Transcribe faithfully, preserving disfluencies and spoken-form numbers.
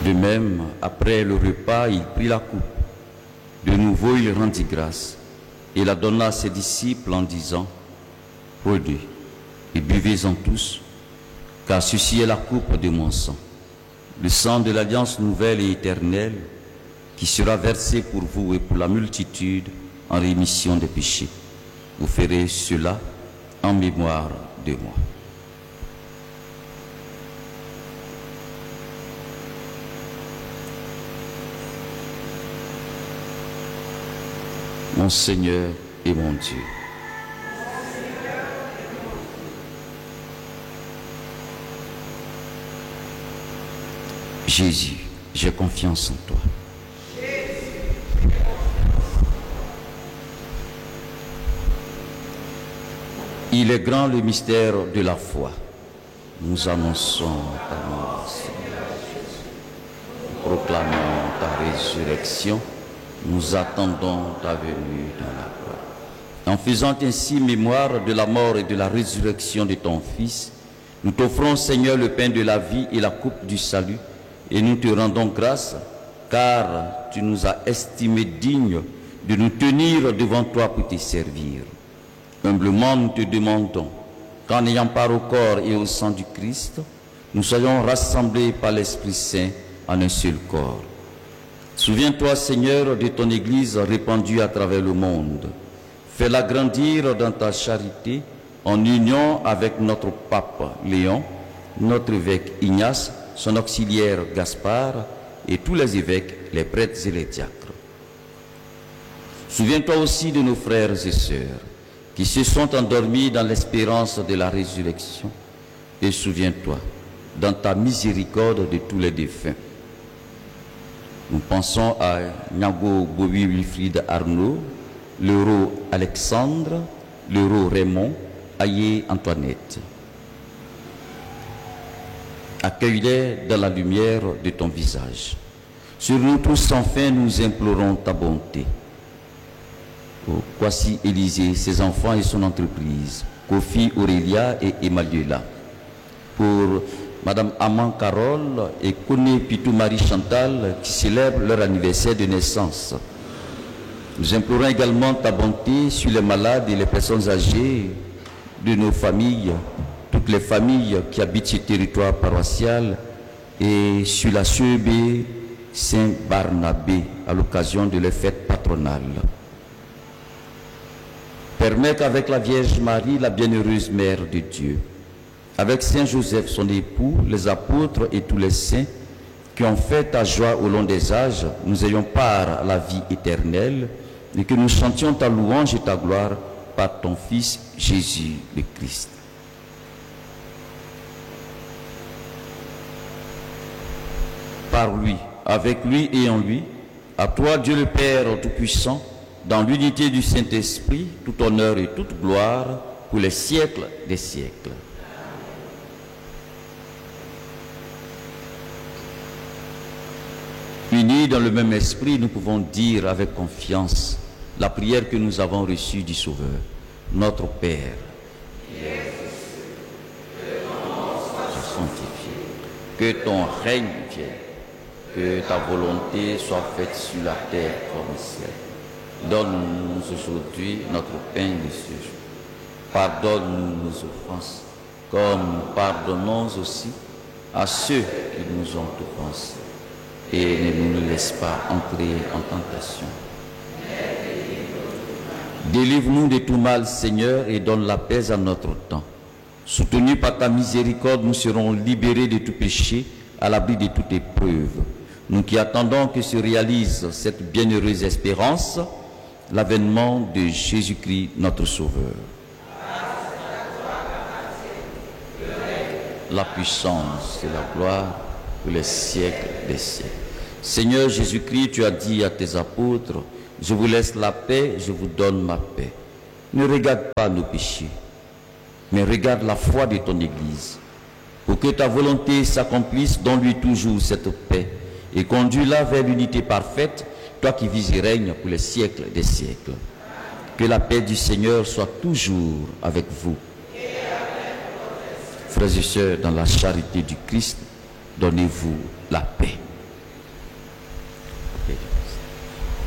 De même, après le repas, il prit la coupe. De nouveau, il rendit grâce et la donna à ses disciples en disant, « Prenez et buvez-en tous, car ceci est la coupe de mon sang, le sang de l'alliance nouvelle et éternelle, qui sera versé pour vous et pour la multitude en rémission des péchés. Vous ferez cela en mémoire de moi. » Mon Seigneur et mon Dieu, Jésus, j'ai confiance en toi. Il est grand le mystère de la foi. Nous annonçons ta mort, Seigneur Jésus. Nous proclamons ta résurrection. Nous attendons ta venue dans la gloire. En faisant ainsi mémoire de la mort et de la résurrection de ton Fils, nous t'offrons, Seigneur, le pain de la vie et la coupe du salut, et nous te rendons grâce, car tu nous as estimés dignes de nous tenir devant toi pour te servir. Humblement, nous te demandons qu'en ayant part au corps et au sang du Christ, nous soyons rassemblés par l'Esprit Saint en un seul corps. Souviens-toi, Seigneur, de ton Église répandue à travers le monde. Fais-la grandir dans ta charité en union avec notre pape Léon, notre évêque Ignace, son auxiliaire Gaspard et tous les évêques, les prêtres et les diacres. Souviens-toi aussi de nos frères et sœurs qui se sont endormis dans l'espérance de la résurrection, et souviens-toi dans ta miséricorde de tous les défunts. Nous pensons à Nyago Bobi Wilfried Arnaud, l'euro Alexandre, l'euro Raymond, Aïe Antoinette. Accueille-les dans la lumière de ton visage. Sur nous tous, enfin, nous implorons ta bonté. Pour Kwasi Élisée, ses enfants et son entreprise, Kofi Aurélia et Emmanuela. Pour Madame Aman Carole et Kone Pitou Marie Chantal qui célèbrent leur anniversaire de naissance. Nous implorons également ta bonté sur les malades et les personnes âgées de nos familles, toutes les familles qui habitent ce territoire paroissial, et sur la C E B Saint-Barnabé à l'occasion de leur fête patronale. Permets qu'avec la Vierge Marie, la bienheureuse Mère de Dieu, avec Saint Joseph, son époux, les apôtres et tous les saints qui ont fait ta joie au long des âges, nous ayons part à la vie éternelle et que nous chantions ta louange et ta gloire par ton Fils Jésus le Christ. Par lui, avec lui et en lui, à toi Dieu le Père Tout-Puissant, dans l'unité du Saint-Esprit, tout honneur et toute gloire pour les siècles des siècles. Unis dans le même esprit, nous pouvons dire avec confiance la prière que nous avons reçue du Sauveur. Notre Père, sois sanctifié, que ton règne vienne, que ta volonté soit faite sur la terre comme au ciel. Donne-nous aujourd'hui notre pain de ce jour. Pardonne-nous nos offenses, comme nous pardonnons aussi à ceux qui nous ont offensés. Et ne nous laisse pas entrer en tentation. Délivre-nous de tout mal, Seigneur, et donne la paix à notre temps. Soutenus par ta miséricorde, nous serons libérés de tout péché, à l'abri de toute épreuve. Nous qui attendons que se réalise cette bienheureuse espérance, l'avènement de Jésus-Christ, notre Sauveur. La puissance et la gloire pour les siècles des siècles. Seigneur Jésus-Christ, tu as dit à tes apôtres, je vous laisse la paix, je vous donne ma paix. Ne regarde pas nos péchés, mais regarde la foi de ton Église. Pour que ta volonté s'accomplisse, donne-lui toujours cette paix et conduis-la vers l'unité parfaite, toi qui vis et règnes pour les siècles des siècles. Que la paix du Seigneur soit toujours avec vous. Frères et sœurs, dans la charité du Christ, donnez-vous la paix.